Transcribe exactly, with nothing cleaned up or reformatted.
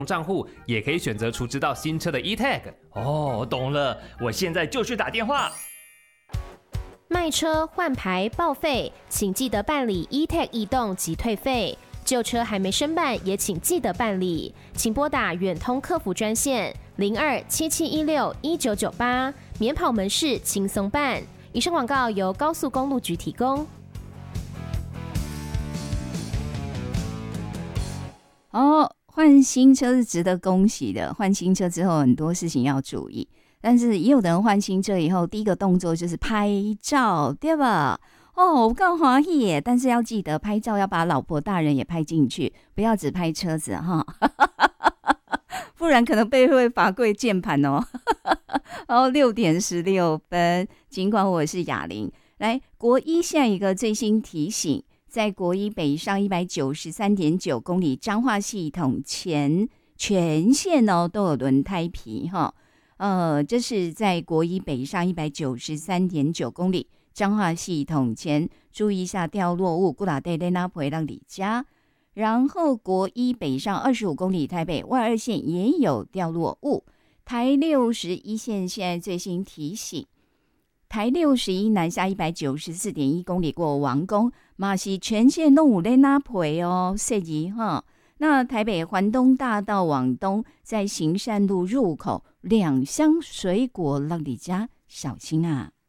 账户，也可以选择储值到新车的 e-tag。 哦，懂了，我现在就去打电话。 卖车、换牌、报废，请记得办理 e-tag 移动及退费。旧车还没申办，也请记得办理。请拨打远通客服专线零二七七一六一九九八，免跑门市轻松办。以上广告由高速公路局提供。 哦，换新车是值得恭喜的。换新车之后，很多事情要注意。但是也有的人换新车以后，第一个动作就是拍照，对吧？哦，我更欢喜耶！但是要记得拍照要把老婆大人也拍进去，不要只拍车子哈，不然可能被会罚跪键盘哦。然后六点十六分，尽管我是雅玲，来国一下一个最新提醒。在国一北上一百九十三点九公里彰化系统前全线哦都有轮胎皮哈，呃，这是在国一北上一百九十三点九公里彰化系统前，注意一下掉落物，古拉带在那回让里家。然后国一北上二十五公里台北外二线也有掉落物，台六十一线现在最新提醒。台六十一南下一百九十四点一公里过王宫，嘛是全线都有在那陪哦，设计哈。那台北环东大道往东，在行善路入口两箱水果让你家小心啊。